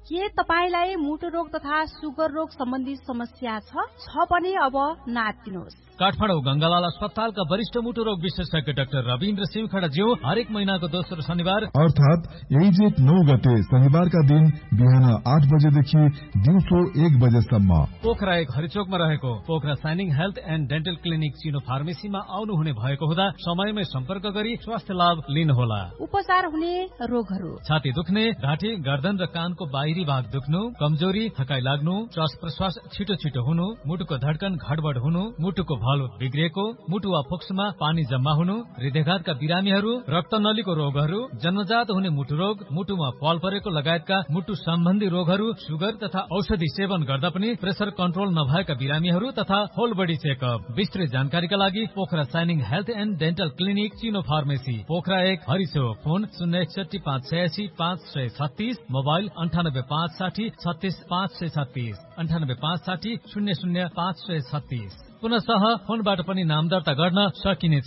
के तपाईलाई मुटु रोग तथा सुगर रोग सम्बन्धी समस्या छ भने अब नातिनुहोस्। काठमाडौँ गंगालाल अस्पतालका वरिष्ठ मुटु रोग विशेषज्ञ डाक्टर रविन्द्र सिंह खड्काज्यू हरेक महिनाको दोस्रो शनिबार अर्थात 9 गते शनिबारका दिन बिहान 8 बजेदेखि दिउँसो 1 बजेसम्म पोखरा 1 हरिचोकमा रहेको Pokhara shining health and dental clinic चिनो फार्मेसीमा आउनुहुने भएको हुँदा समयमै सम्पर्क गरी स्वास्थ्य लाभ लिनुहोला। उपचार हुने रोगहरू: छाती दुख्ने, घाँटी, गर्दन र कानको बाहिरी भाग दुख्नु, कमजोरी, थकाइ लाग्नु, श्वास प्रश्वास छिटो छिटो हुनु, मुटुको धड्कन घडबड हुनु, मुटुको भालो बिग्रिएको, मुटु वा फोक्सोमा पानी जम्मा हुनु, हृदयघातका बिरामीहरू, रक्तनलीको रोगहरू, जन्मजात हुने मुटु रोग, मुटुमा पाल परेको लगायतका मुटु सम्बन्धी रोगहरू, सुगर तथा औषधि सेवन गर्दा पनि प्रेसर कन्ट्रोल नभएका बिरामीहरू तथा होल बडी चेकअप। विस्तृत जानकारीका लागि Pokhara shining health and dental clinic चिनो फार्मेसी, पोखरा 1 हरिचोक। Phone 061 586 536, mobile 98 560 36 536, 98 560 00 536। पुनः फोनबाट पनि नाम दर्ता गर्न सकिनेछ।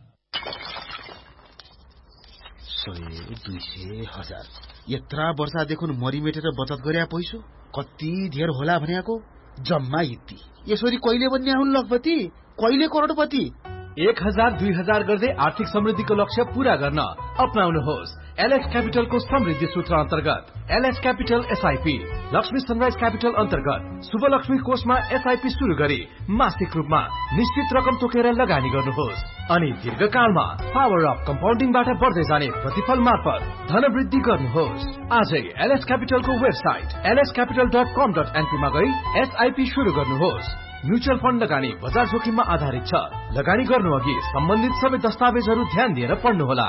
100, 200, 1000 यत्रा वर्षादेखि मरिमेटेर बचत गरे पैसो कति धेर होला भनेको जम्मा यति। यसरी कहिले बन्ने हुन् लखपति, कहिले करोडपति। 1000, 2000 गर्दै आर्थिक समृद्धिको लक्ष्य पूरा गर्न अपनाउनुहोस् एलएस क्यापिटलको समृद्धि सूत्र अन्तर्गत LS capital SIP. Lakshmi sunrise capital अन्तर्गत शुभलक्ष्मी कोषमा एसआईपी शुरू गरी मासिक रूपमा निश्चित रकम तोकेर लगानी गर्नुहोस् अनि दीर्घकालमा पावर अफ कम्पाउन्डिङबाट बढ्दै जाने प्रतिफल मार्फत धनवृद्धि गर्नुहोस्। आजै एलएस क्यापिटलको वेबसाइट lscapital.com.np मा गई एसआईपी शुरू गर्नुहोस्। म्युचुअल फण्ड लगानी बजार जोखिममा आधारित छ। लगानी गर्नु अघि सम्बन्धित सबै दस्तावेजहरू ध्यान दिएर पढ्नुहोला।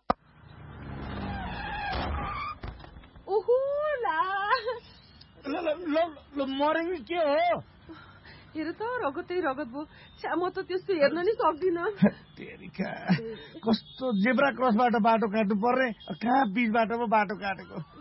मरेको के हो? हेर त रगतै रगत भयो। म त त्यस्तो हेर्न नि सक्दिन। कस्तो जेब्रा क्रसबाट बाटो काट्नु पर्ने, कहाँ बीचबाट बाटो काटेको।